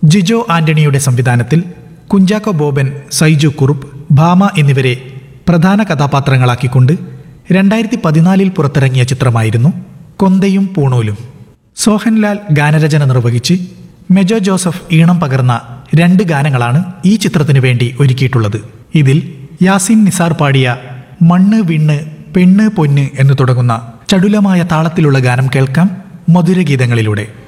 ജിജോ ആന്റണിയുടെ സംവിധാനത്തിൽ കുഞ്ചാക്കോ ബോബൻ, സൈജു കുറുപ്പ്, ഭാമ എന്നിവരെ പ്രധാന കഥാപാത്രങ്ങളാക്കിക്കൊണ്ട് 2014 പുറത്തിറങ്ങിയ ചിത്രമായിരുന്നു കൊന്തയും പൂണൂലും. സോഹൻലാൽ ഗാനരചന നിർവഹിച്ച് മെജോ ജോസഫ് ഈണം പകർന്ന 2 ഗാനങ്ങളാണ് ഈ ചിത്രത്തിനു വേണ്ടി ഒരുക്കിയിട്ടുള്ളത്. ഇതിൽ യാസിൻ നിസാർ പാടിയ മണ്ണ് വിണ്ണ് പെണ്ണ് പൊന്ന് എന്ന് തുടങ്ങുന്ന ചടുലമായ താളത്തിലുള്ള ഗാനം കേൾക്കാം മധുരഗീതങ്ങളിലൂടെ.